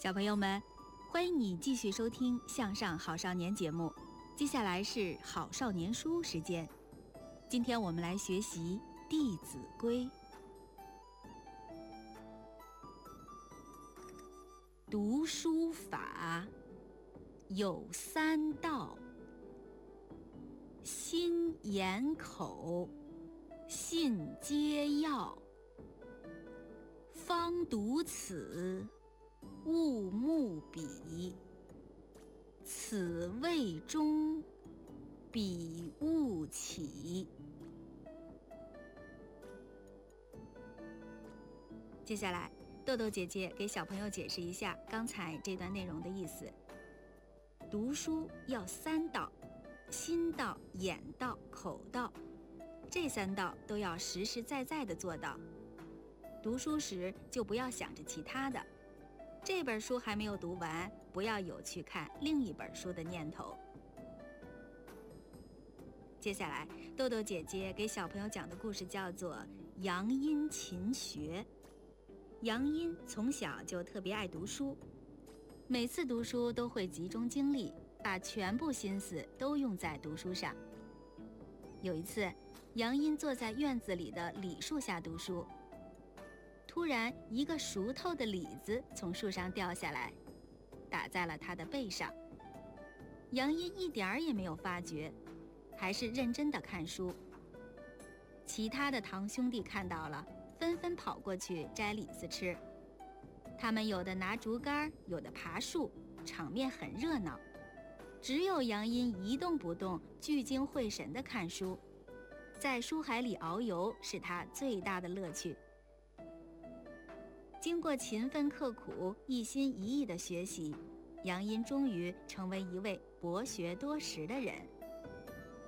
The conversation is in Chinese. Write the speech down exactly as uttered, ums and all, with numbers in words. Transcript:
小朋友们，欢迎你继续收听《向上好少年》节目。接下来是好少年书时间，今天我们来学习《弟子规》。读书法有三到，心眼口信皆要。方读此，勿慕彼，此谓中，彼勿起。接下来，豆豆姐姐给小朋友解释一下刚才这段内容的意思。读书要三到，心到、眼到、口到，这三到都要实实在在地做到。读书时就不要想着其他的，这本书还没有读完，不要有去看另一本书的念头。接下来，豆豆姐姐给小朋友讲的故事叫做《杨因勤学》。杨因从小就特别爱读书，每次读书都会集中精力，把全部心思都用在读书上。有一次，杨因坐在院子里的李树下读书，突然一个熟透的李子从树上掉下来，打在了他的背上。杨因一点儿也没有发觉，还是认真地看书。其他的堂兄弟看到了，纷纷跑过去摘李子吃。他们有的拿竹竿，有的爬树，场面很热闹。只有杨因一动不动，聚精会神地看书，在书海里遨游是他最大的乐趣。经过勤奋刻苦、一心一意的学习，杨因终于成为一位博学多识的人。